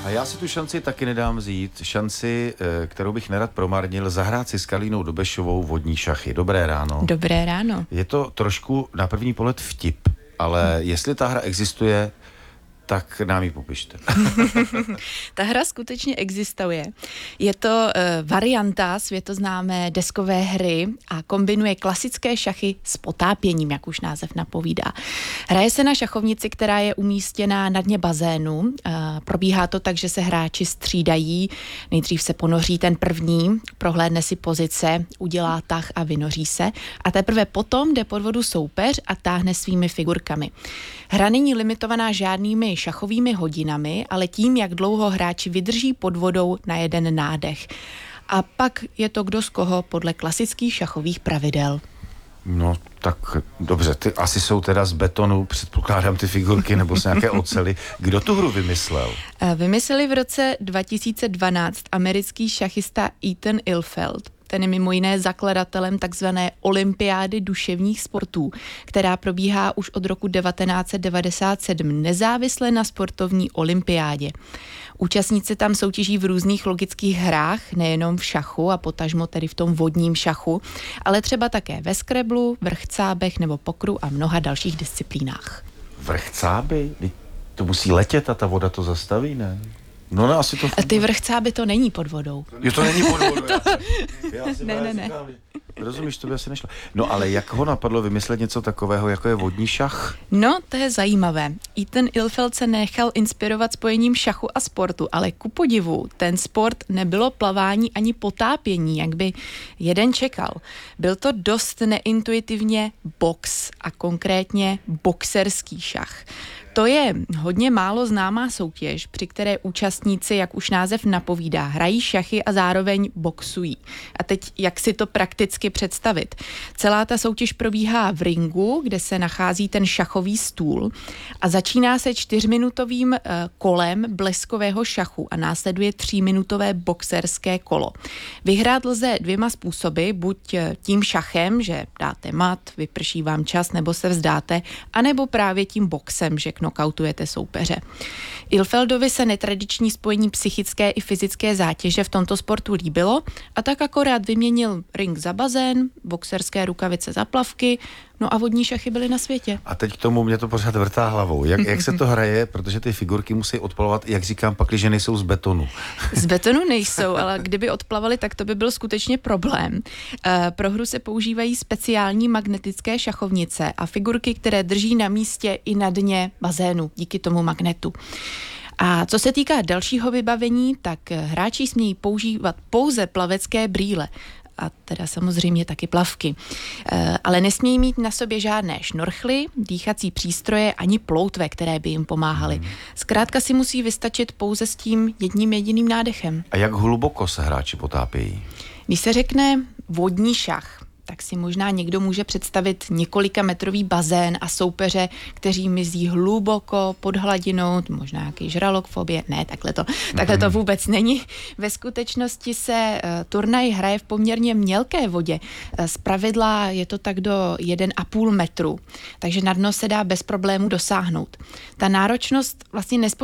A já si tu šanci taky nedám vzít. Šanci, kterou bych nerad promarnil, zahrát si s Kalínou Dobešovou vodní šachy. Dobré ráno. Dobré ráno. Je to trošku na první pohled vtip, ale jestli ta hra existuje, tak nám ji popište. Ta hra skutečně existuje. Je to varianta světoznámé deskové hry a kombinuje klasické šachy s potápěním, jak už název napovídá. Hraje se na šachovnici, která je umístěná na dně bazénu. Probíhá to tak, že se hráči střídají. Nejdřív se ponoří ten první, prohlédne si pozice, udělá tah a vynoří se. A teprve potom jde pod vodu soupeř a táhne svými figurkami. Hra není limitovaná žádnými šachovými hodinami, ale tím, jak dlouho hráči vydrží pod vodou na jeden nádech. A pak je to kdo z koho podle klasických šachových pravidel. No, tak dobře, ty asi jsou teda z betonu, předpokládám ty figurky, nebo z nějaké ocely. Kdo tu hru vymyslel? Vymysleli v roce 2012 americký šachista Ethan Ilfeld. Ten je mimo jiné zakladatelem takzvané olympiády duševních sportů, která probíhá už od roku 1997 nezávisle na sportovní olympiádě. Účastníci tam soutěží v různých logických hrách, nejenom v šachu a potažmo tedy v tom vodním šachu, ale třeba také ve skreblu, vrchcábech nebo pokru a mnoha dalších disciplínách. Vrchcáby? To musí letět a ta voda to zastaví, ne? No, ne, asi to... Ty vrchcáby to není pod vodou. Jo, to není pod vodou. Ne. Rozumíš, to by asi nešlo. No, ale jak ho napadlo vymyslet něco takového, jako je vodní šach? No, to je zajímavé. Ethan Ilfeld se nechal inspirovat spojením šachu a sportu, ale ku podivu, ten sport nebylo plavání ani potápění, jak by jeden čekal. Byl to dost neintuitivně box a konkrétně boxerský šach. To je hodně málo známá soutěž, při které účastníci, jak už název napovídá, hrají šachy a zároveň boxují. A teď, jak si to prakticky představit? Celá ta soutěž probíhá v ringu, kde se nachází ten šachový stůl a začíná se 4minutovým kolem bleskového šachu a následuje 3minutové boxerské kolo. Vyhrát lze dvěma způsoby, buď tím šachem, že dáte mat, vyprší vám čas, nebo se vzdáte, anebo právě tím boxem, že knockoutujete soupeře. Ilfeldovi se netradiční spojení psychické i fyzické zátěže v tomto sportu líbilo a tak akorát vyměnil ring za bazén, boxerské rukavice za plavky, no a vodní šachy byly na světě. A teď k tomu mě to pořád vrtá hlavou. Jak se to hraje, protože ty figurky musí odplavovat, jak říkám, pakliže nejsou z betonu. Z betonu nejsou, ale kdyby odplavali, tak to by byl skutečně problém. Pro hru se používají speciální magnetické šachovnice a figurky, které drží na místě i na dně bazénu díky tomu magnetu. A co se týká dalšího vybavení, tak hráči smějí používat pouze plavecké brýle a teda samozřejmě taky plavky. Ale nesmějí mít na sobě žádné šnorchly, dýchací přístroje ani ploutve, které by jim pomáhaly. Zkrátka si musí vystačit pouze s tím jedním jediným nádechem. A jak hluboko se hráči potápějí? Když se řekne vodní šach, tak si možná někdo může představit několikametrový bazén a soupeře, kteří mizí hluboko pod hladinou, možná nějaký žralok v obě. Ne, takhle to vůbec není. Ve skutečnosti se turnaj hraje v poměrně mělké vodě. Zpravidla je to tak do 1,5 metru, takže na dno se dá bez problémů dosáhnout. Ta náročnost vlastně